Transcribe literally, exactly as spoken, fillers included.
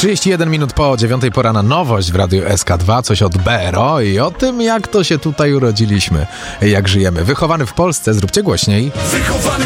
trzydzieści jeden minut po dziewiątej, pora na nowość w Radiu S K dwa, coś od B R O i o tym, jak to się tutaj urodziliśmy, jak żyjemy. Wychowany w Polsce, zróbcie głośniej. Wychowany